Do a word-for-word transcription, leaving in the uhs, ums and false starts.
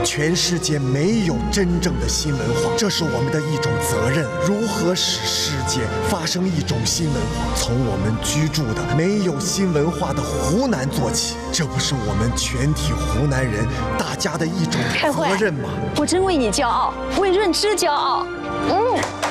全世界没有真正的新文化，这是我们的一种责任。如何使世界发生一种新文化？从我们居住的没有新文化的湖南做起，这不是我们全体湖南人大家的一种责任吗？ 我真为你骄傲，为润之骄傲。嗯。